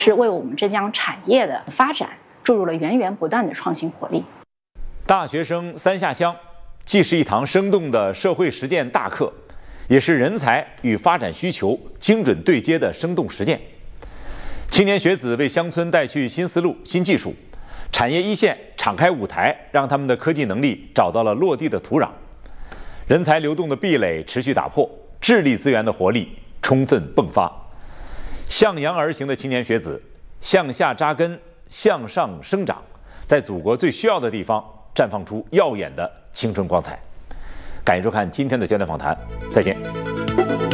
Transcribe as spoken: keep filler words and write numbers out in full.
是为我们浙江产业的发展注入了源源不断的创新活力。 大学生三下乡既是一堂生动的社会实践大课，也是人才与发展需求精准对接的生动实践。青年学子为乡村带去新思路、新技术，产业一线敞开舞台，让他们的科技能力找到了落地的土壤。人才流动的壁垒持续打破，智力资源的活力充分迸发。向阳而行的青年学子，向下扎根，向上生长，在祖国最需要的地方绽放出耀眼的青春光彩。感谢收看今天的焦点访谈，再见。